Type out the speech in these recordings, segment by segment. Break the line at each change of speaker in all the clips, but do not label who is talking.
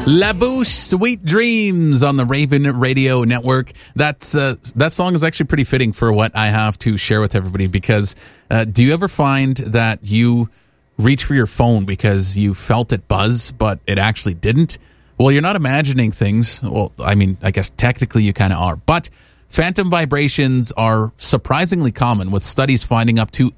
La Bouche, Sweet Dreams on the Raven Radio Network. That song is actually pretty fitting for what I have to share with everybody because do you ever find that you reach for your phone because you felt it buzz, but it actually didn't? Well, you're not imagining things. Well, I mean, I guess technically you kind of are, but phantom vibrations are surprisingly common, with studies finding up to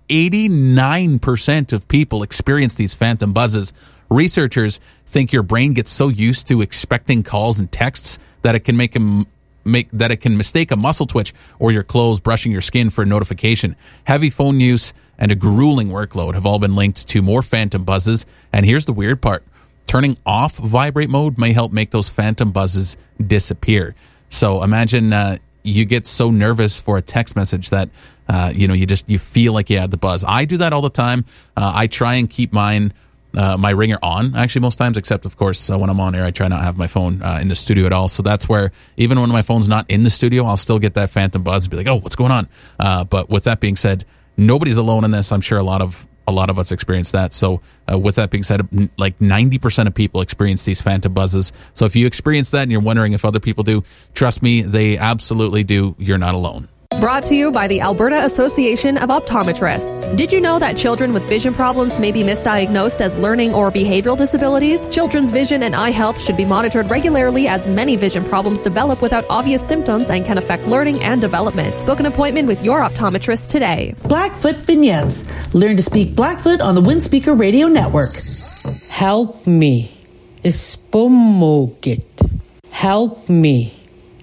89% of people experience these phantom buzzes. Researchers think your brain gets so used to expecting calls and texts that it can mistake a muscle twitch or your clothes brushing your skin for a notification. Heavy phone use and a grueling workload have all been linked to more phantom buzzes. And here's the weird part. Turning off vibrate mode may help make those phantom buzzes disappear. So imagine you get so nervous for a text message that you feel like you had the buzz. I do that all the time. I try and keep my ringer on, actually, most times, except, of course, when I'm on air, I try not to have my phone in the studio at all. So that's where, even when my phone's not in the studio, I'll still get that phantom buzz and be like, oh, what's going on? But with that being said, nobody's alone in this. I'm sure a lot of us experience that. So with that being said, like 90% of people experience these phantom buzzes. So if you experience that and you're wondering if other people do, trust me, they absolutely do. You're not alone.
Brought to you by the Alberta Association of Optometrists. Did you know that children with vision problems may be misdiagnosed as learning or behavioral disabilities? Children's vision and eye health should be monitored regularly, as many vision problems develop without obvious symptoms and can affect learning and development. Book an appointment with your optometrist today.
Blackfoot Vignettes. Learn to speak Blackfoot on the Windspeaker Radio Network.
Help me. Ispumogit. Help me.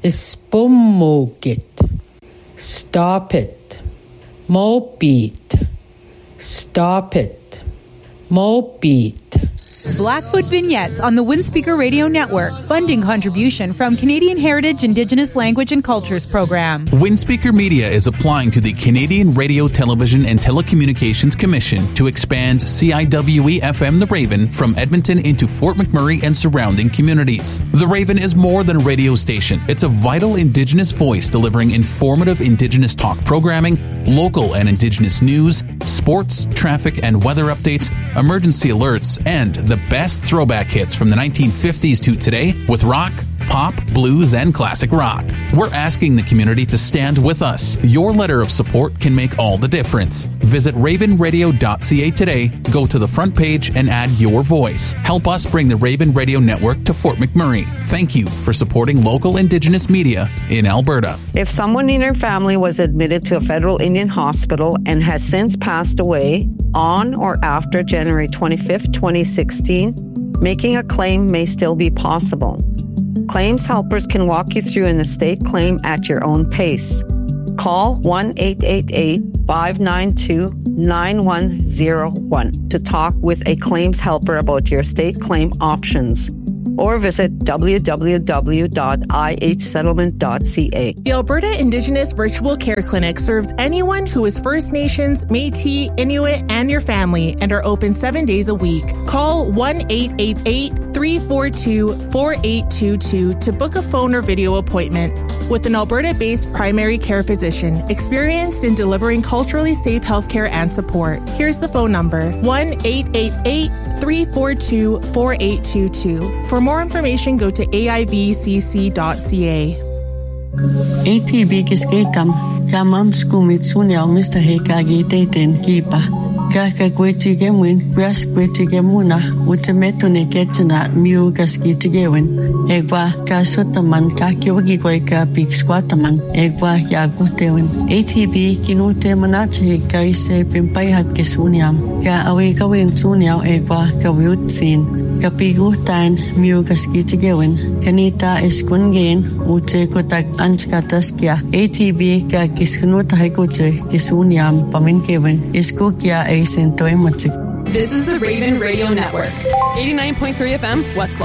Ispumogit. Stop it. Mobeat. Stop it. Mobeat.
Blackfoot Vignettes on the Windspeaker Radio Network. Funding contribution from Canadian Heritage Indigenous Language and Cultures Program.
Windspeaker Media is applying to the Canadian Radio, Television and Telecommunications Commission to expand CIWE-FM The Raven from Edmonton into Fort McMurray and surrounding communities. The Raven is more than a radio station. It's a vital Indigenous voice delivering informative Indigenous talk programming, local and Indigenous news, sports, traffic and weather updates, emergency alerts, and the best throwback hits from the 1950s to today with rock, pop, blues, and classic rock. We're asking the community to stand with us. Your letter of support can make all the difference. Visit ravenradio.ca today, go to the front page, and add your voice. Help us bring the Raven Radio Network to Fort McMurray. Thank you for supporting local Indigenous media in Alberta.
If someone in your family was admitted to a federal Indian hospital and has since passed away on or after January 25th, 2016, making a claim may still be possible. Claims helpers can walk you through an estate claim at your own pace. Call 1-888-592-9101 to talk with a claims helper about your estate claim options, or visit www.ihsettlement.ca.
The Alberta Indigenous Virtual Care Clinic serves anyone who is First Nations, Métis, Inuit, and your family, and are open 7 days a week. Call 1-888-342-4822 to book a phone or video appointment with an Alberta-based primary care physician experienced in delivering culturally safe healthcare and support. Here's the phone number, 1-888-342-4822. For more information, go to aivcc.ca.
ATB kiskaitam kamam skumit sunyal Mr. Hekagi Dayton Giba. Kaka Gwetigemin, Ras Gwetigemuna, Utametune Getana, Mu Gaskitigewen, Egwa, Kasotaman, Kakiwagigwaka, Big Squataman, Egwa, Yagutewen, ATB, Kinute Manachi, Gaise, Pimpayat Kisuniam, Ga Awegawin Sunyal, Egwa, Kawutsin, Kapigutan, Mu Gaskitigewen, Kanita Eskungain, Ute Kotak Anskataskia, ATB, Kakiskunuta Haikote, Kisuniam, Paminkewen, Iskukia,
This is the Raven Radio Network. 89.3 FM, West